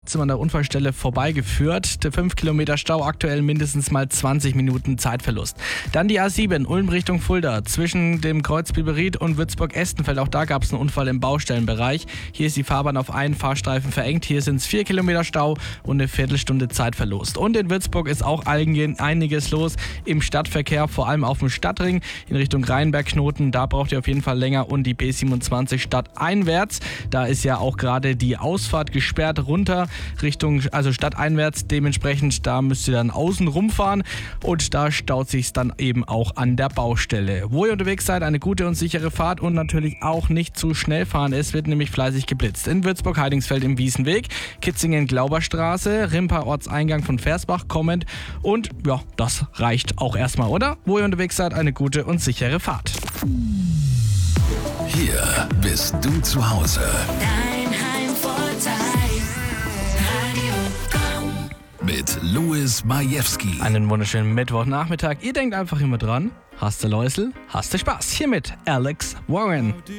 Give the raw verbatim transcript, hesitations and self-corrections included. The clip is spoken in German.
Sind wir an der Unfallstelle vorbeigeführt. Der fünf Kilometer Stau, aktuell mindestens mal zwanzig Minuten Zeitverlust. Dann die A sieben, Ulm Richtung Fulda, zwischen dem Kreuz Biberried und Würzburg-Estenfeld. Auch da gab es einen Unfall im Baustellenbereich. Hier ist die Fahrbahn auf einen Fahrstreifen verengt. Hier sind es vier Kilometer Stau und eine Viertelstunde Zeitverlust. Und in Würzburg ist auch einiges los im Stadtverkehr, vor allem auf dem Stadtring in Richtung Rheinberg-Knoten. Da braucht ihr auf jeden Fall länger. Und die B siebenundzwanzig stadteinwärts. Da ist ja auch gerade die Ausfahrt gesperrt runter Richtung, also stadteinwärts. Dementsprechend, da müsst ihr dann außen rumfahren und da staut sich's dann eben auch an der Baustelle. Wo ihr unterwegs seid, eine gute und sichere Fahrt und natürlich auch nicht zu schnell fahren. Es wird nämlich fleißig geblitzt. In Würzburg-Heidingsfeld im Wiesenweg, Kitzingen-Glauberstraße, Rimper Ortseingang von Versbach kommend und ja, das reicht auch erstmal, oder? Wo ihr unterwegs seid, eine gute und sichere Fahrt. Hier bist du zu Hause. Dein Heimvorteil. Radio Komm. Mit Louis Majewski. Einen wunderschönen Mittwochnachmittag. Ihr denkt einfach immer dran, hast du Läusel, hast du Spaß. Hier mit Alex Warren.